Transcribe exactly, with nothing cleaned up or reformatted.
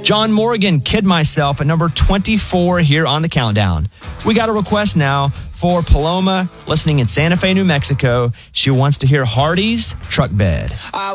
John Morgan, Kid Myself, at number twenty-four here on the countdown. We got a request now for Paloma, listening in Santa Fe, New Mexico. She wants to hear Hardy's Truck Bed. I